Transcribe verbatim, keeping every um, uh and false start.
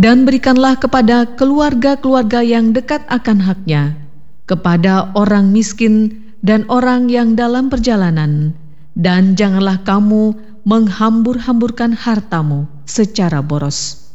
Dan berikanlah kepada keluarga-keluarga yang dekat akan haknya, kepada orang miskin dan orang yang dalam perjalanan, dan janganlah kamu menghambur-hamburkan hartamu secara boros.